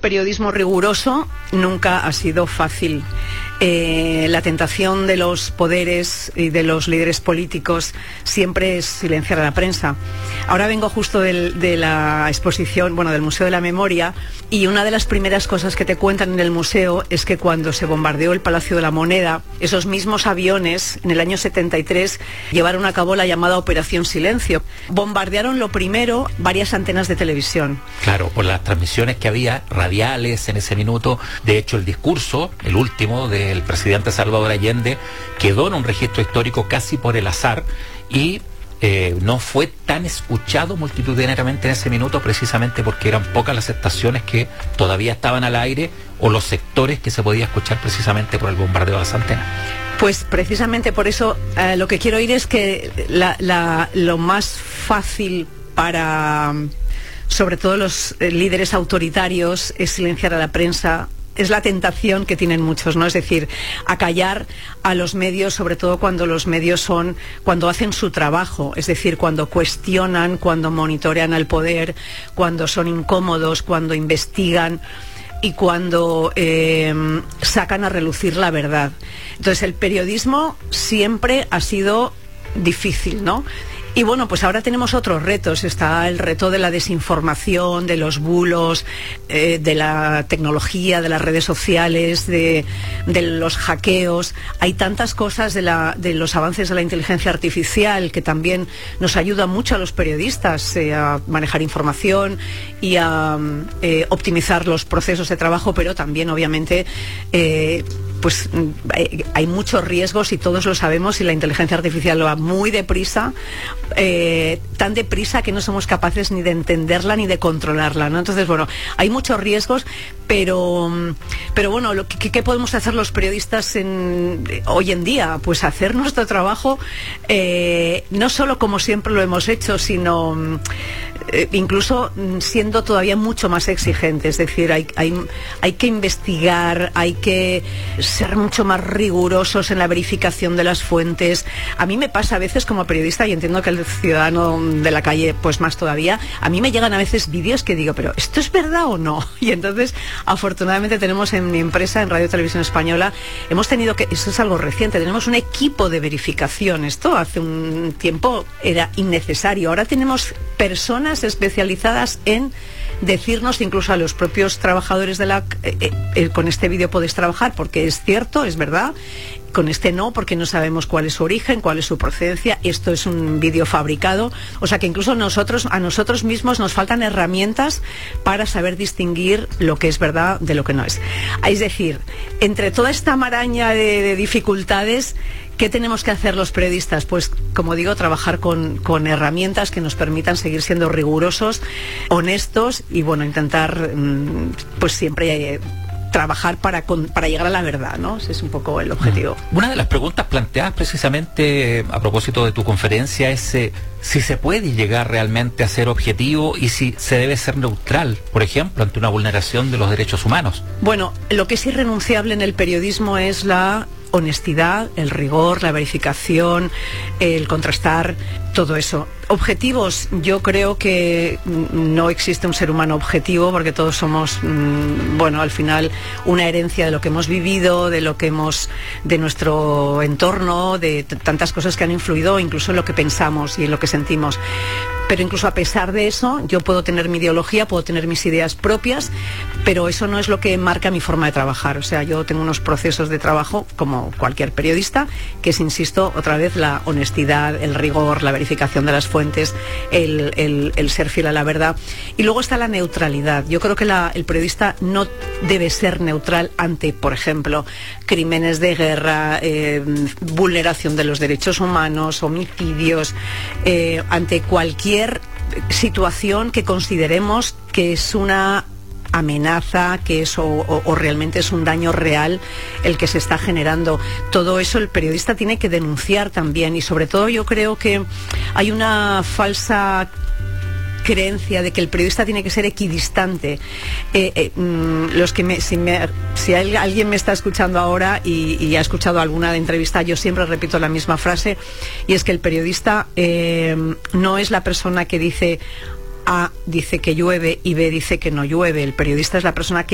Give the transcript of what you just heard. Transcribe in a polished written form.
periodismo riguroso nunca ha sido fácil. La tentación de los poderes y de los líderes políticos siempre es silenciar a la prensa. Ahora vengo justo de la exposición, del Museo de la Memoria, y una de las primeras cosas que te cuentan en el museo es que cuando se bombardeó el Palacio de la Moneda, esos mismos aviones en el año 73 llevaron a cabo la llamada Operación Silencio. Bombardearon lo primero varias antenas de televisión. Claro, por las transmisiones que había radiales en ese minuto. De hecho, el discurso, el último del presidente Salvador Allende, quedó en un registro histórico casi por el azar y no fue tan escuchado multitudinariamente en ese minuto, precisamente porque eran pocas las estaciones que todavía estaban al aire o los sectores que se podía escuchar precisamente por el bombardeo de las antenas. Pues precisamente por eso lo que quiero oír es que lo más fácil para, sobre todo los líderes autoritarios, es silenciar a la prensa. Es la tentación que tienen muchos, ¿no? Es decir, acallar a los medios, sobre todo cuando los medios cuando hacen su trabajo, es decir, cuando cuestionan, cuando monitorean al poder, cuando son incómodos, cuando investigan y cuando sacan a relucir la verdad. Entonces, el periodismo siempre ha sido difícil, ¿no? Y bueno, pues ahora tenemos otros retos. Está el reto de la desinformación, de los bulos, de la tecnología, de las redes sociales, de los hackeos. Hay tantas cosas de los avances de la inteligencia artificial que también nos ayuda mucho a los periodistas a manejar información y a optimizar los procesos de trabajo, pero también, obviamente, pues hay muchos riesgos y todos lo sabemos, y la inteligencia artificial va muy deprisa, tan deprisa que no somos capaces ni de entenderla ni de controlarla, ¿no? Entonces, hay muchos riesgos, pero bueno, ¿qué podemos hacer los periodistas hoy en día? Pues hacer nuestro trabajo, no solo como siempre lo hemos hecho, sino incluso siendo todavía mucho más exigentes. Es decir, hay que investigar, hay que ser mucho más rigurosos en la verificación de las fuentes. A mí me pasa a veces como periodista, y entiendo que el ciudadano de la calle pues más todavía, a mí me llegan a veces vídeos que digo, pero ¿esto es verdad o no? Y entonces, afortunadamente, tenemos en mi empresa, en Radio Televisión Española, hemos tenido eso es algo reciente, tenemos un equipo de verificación. Esto hace un tiempo era innecesario. Ahora tenemos personas especializadas en decirnos, incluso a los propios trabajadores con este vídeo podéis trabajar porque es cierto, es verdad, con este no, porque no sabemos cuál es su origen, cuál es su procedencia, esto es un vídeo fabricado. O sea que incluso a nosotros mismos nos faltan herramientas para saber distinguir lo que es verdad de lo que no es. Es decir, entre toda esta maraña de dificultades, ¿qué tenemos que hacer los periodistas? Pues, como digo, trabajar con herramientas que nos permitan seguir siendo rigurosos, honestos y, intentar, pues siempre trabajar para llegar a la verdad, ¿no? Ese es un poco el objetivo. Una de las preguntas planteadas precisamente a propósito de tu conferencia es si se puede llegar realmente a ser objetivo y si se debe ser neutral, por ejemplo, ante una vulneración de los derechos humanos. Bueno, lo que es irrenunciable en el periodismo es la honestidad, el rigor, la verificación, el contrastar, todo eso. Objetivos, yo creo que no existe un ser humano objetivo, porque todos somos, al final, una herencia de lo que hemos vivido, de nuestro entorno, de tantas cosas que han influido incluso en lo que pensamos y en lo que sentimos. Pero incluso a pesar de eso, yo puedo tener mi ideología, puedo tener mis ideas propias, pero eso no es lo que marca mi forma de trabajar. O sea, yo tengo unos procesos de trabajo, como cualquier periodista, que es, insisto, otra vez, la honestidad, el rigor, la verificación de las fuentes, el ser fiel a la verdad. Y luego está la neutralidad. Yo creo que el periodista no debe ser neutral ante, por ejemplo, crímenes de guerra, vulneración de los derechos humanos, homicidios, ante cualquier situación que consideremos que es una amenaza, que es o realmente es un daño real el que se está generando. Todo eso el periodista tiene que denunciar también, y sobre todo yo creo que hay una falsa creencia de que el periodista tiene que ser equidistante. Si alguien me está escuchando ahora y ha escuchado alguna entrevista, yo siempre repito la misma frase, y es que el periodista no es la persona que dice A dice que llueve y B dice que no llueve. El periodista es la persona que